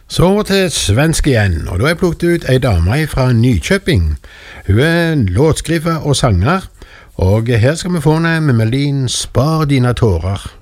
Så over til svensk igjen, og da har jeg plukket ut ei dame fra Nykjøping. Hun er låtskriver og sanger, og her skal vi få henne med melodien Spar dine tårer.